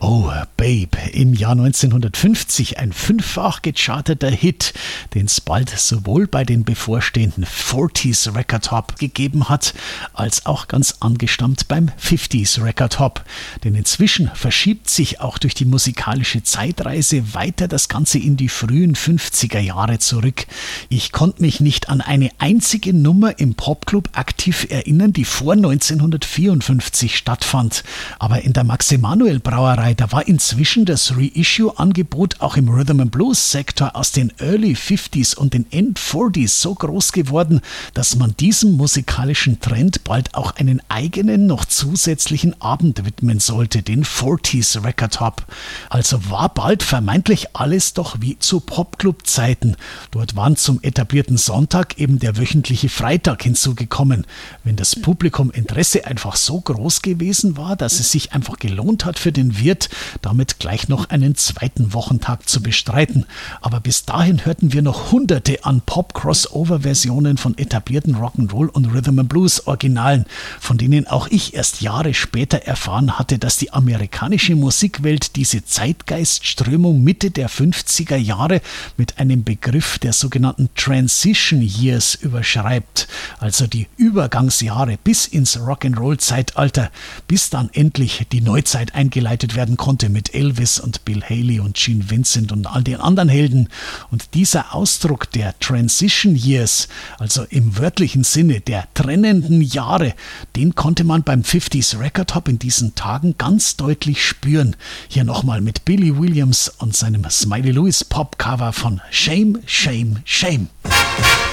Oh, Babe, im Jahr 1950 ein fünffach gecharteter Hit, den es bald sowohl bei den bevorstehenden 40s Record Hop gegeben hat, als auch ganz angestammt beim 50s Record Hop. Denn inzwischen verschiebt sich auch durch die musikalische Zeitreise weiter das Ganze in die frühen 50er Jahre zurück. Ich konnte mich nicht an eine einzige Nummer im Popclub aktiv erinnern, die vor 1954 stattfand. Aber in der Max Emanuel Brauerei, da war inzwischen das Reissue-Angebot auch im Rhythm-and-Blues-Sektor aus den Early 50s und den End 40s so groß geworden, dass man diesem musikalischen Trend bald auch einen eigenen, noch zusätzlichen Abend widmen sollte, den 40s Record Hop. Also war bald vermeintlich alles doch wie zu Popclub-Zeiten. Dort waren zum etablierten Sonntag eben der wöchentliche Freitag hinzugekommen. Wenn das Publikum Interesse einfach so groß gewesen war, dass es sich einfach gelohnt hat für den Wirt, damit gleich noch einen zweiten Wochentag zu bestreiten. Aber bis dahin hörten wir noch hunderte an Pop-Crossover-Versionen von etablierten Rock'n'Roll und Rhythm-and-Blues-Originalen, von denen auch ich erst Jahre später erfahren hatte, dass die amerikanische Musikwelt diese Zeitgeistströmung Mitte der 50er Jahre mit einem Begriff der sogenannten Transition Years überschreibt, also die Übergangsjahre bis ins Rock'n'Roll-Zeitalter, bis dann endlich die Neuzeit eingeleitet werden konnte mit Elvis und Bill Haley und Gene Vincent und all den anderen Helden. Und dieser Ausdruck der Transition Years, also im wörtlichen Sinne der trennenden Jahre, den konnte man beim 50s Record Hop in diesen Tagen ganz deutlich spüren. Hier nochmal mit Billy Williams und seinem Smiley Lewis Pop-Cover von Shame, Shame, Shame.